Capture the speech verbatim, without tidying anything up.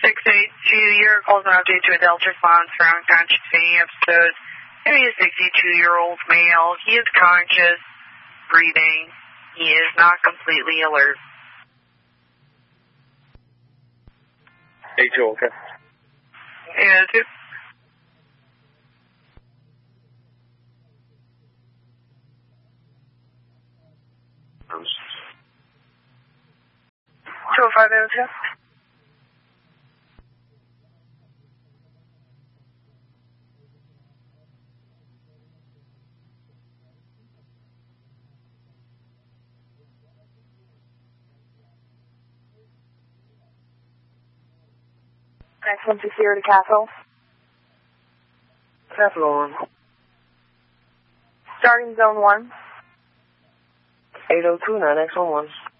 six eight two, your call's an update to a Delta response for unconscious fainting episode. Maybe a sixty-two-year-old male. He is conscious, breathing. He is not completely alert. eight two, okay. Yeah, two. two oh five eight oh two. Next one to Sierra to Castle. Castle on. Starting zone one. eight oh two, nine X one one.